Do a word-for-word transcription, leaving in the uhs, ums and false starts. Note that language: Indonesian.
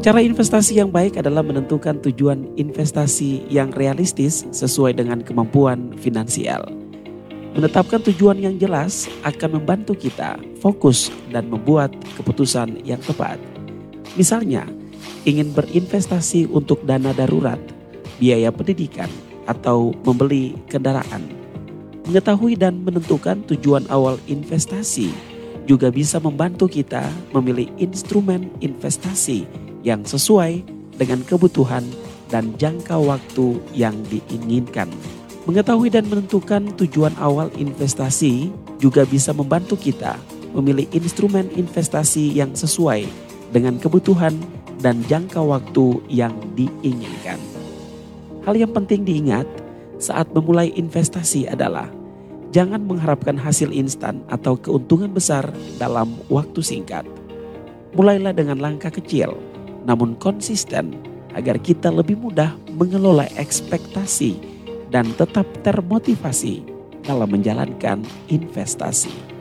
Cara investasi yang baik adalah menentukan tujuan investasi yang realistis sesuai dengan kemampuan finansial. Menetapkan tujuan yang jelas akan membantu kita fokus dan membuat keputusan yang tepat. Misalnya, ingin berinvestasi untuk dana darurat, biaya pendidikan, atau membeli kendaraan. Mengetahui dan menentukan tujuan awal investasi juga bisa membantu kita memilih instrumen investasi yang sesuai dengan kebutuhan dan jangka waktu yang diinginkan. Mengetahui dan menentukan tujuan awal investasi juga bisa membantu kita memilih instrumen investasi yang sesuai dengan kebutuhan dan jangka waktu yang diinginkan. Hal yang penting diingat saat memulai investasi adalah jangan mengharapkan hasil instan atau keuntungan besar dalam waktu singkat. Mulailah dengan langkah kecil namun konsisten agar kita lebih mudah mengelola ekspektasi dan tetap termotivasi dalam menjalankan investasi.